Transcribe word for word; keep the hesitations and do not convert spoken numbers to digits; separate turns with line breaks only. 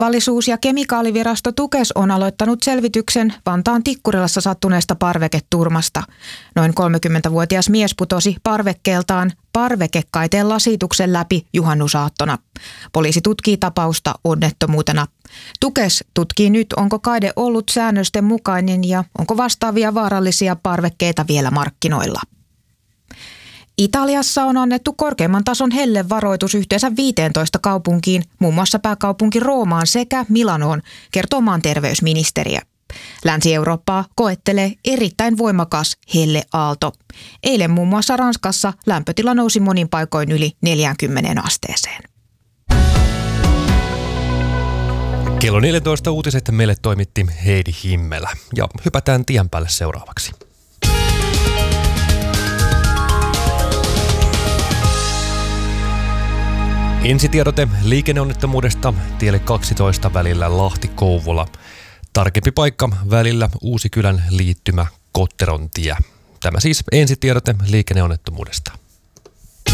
Turvallisuus- ja kemikaalivirasto Tukes on aloittanut selvityksen Vantaan Tikkurilassa sattuneesta parveketurmasta. Noin kolmekymmentävuotias mies putosi parvekkeeltaan parvekekaiteen lasituksen läpi juhannusaattona. Poliisi tutkii tapausta onnettomuutena. Tukes tutkii nyt, onko kaide ollut säännösten mukainen ja onko vastaavia vaarallisia parvekkeita vielä markkinoilla. Italiassa on annettu korkeimman tason hellevaroitus yhteensä viiteentoista kaupunkiin, muun muassa pääkaupunki Roomaan sekä Milanoon, kertoo maan terveysministeriö. Länsi-Eurooppaa koettelee erittäin voimakas helleaalto. Eilen muun muassa Ranskassa lämpötila nousi monin paikoin yli neljäänkymmeneen asteeseen.
Kello neljätoista uutiset meille toimitti Heidi Himmelä ja hypätään tien päälle seuraavaksi. Ensitiedote liikenneonnettomuudesta tielle kaksitoista välillä Lahti-Kouvola. Tarkempi paikka välillä Uusikylän liittymä Kotteron tie. Tämä siis ensitiedote liikenneonnettomuudesta.